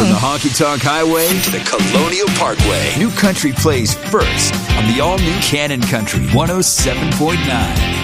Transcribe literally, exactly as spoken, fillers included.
From the Honky Tonk Highway to the Colonial Parkway, New Country plays first on the all-new Cannon Country one oh seven point nine.